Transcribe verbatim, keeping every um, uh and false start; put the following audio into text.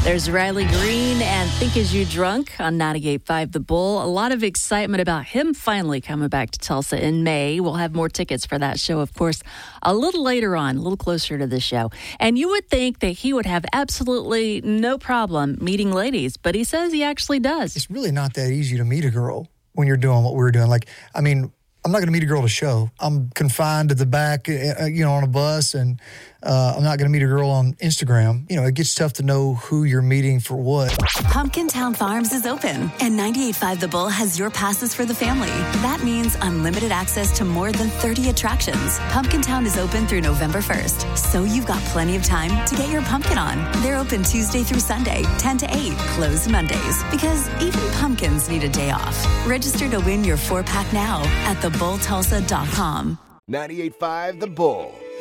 There's Riley Green and Think As You Drunk on ninety-eight point five The Bull. A lot of excitement about him finally coming back to Tulsa in May. We'll have more tickets for that show, of course, a little later on, a little closer to the show. And you would think that he would have absolutely no problem meeting ladies, but he says he actually does. It's really not that easy to meet a girl when you're doing what we're doing. Like, I mean, I'm not going to meet a girl at a show. I'm confined to the back, uh, you know, on a bus, and uh, I'm not going to meet a girl on Instagram. You know, it gets tough to know who you're meeting for what. Pumpkin Town Farms is open, and ninety-eight point five The Bull has your passes for the family. That means unlimited access to more than thirty attractions. Pumpkin Town is open through November first, so you've got plenty of time to get your pumpkin on. They're open Tuesday through Sunday, ten to eight, closed Mondays, because even pumpkins need a day off. Register to win your four-pack now at the bull tulsa dot com. ninety-eight point five The Bull.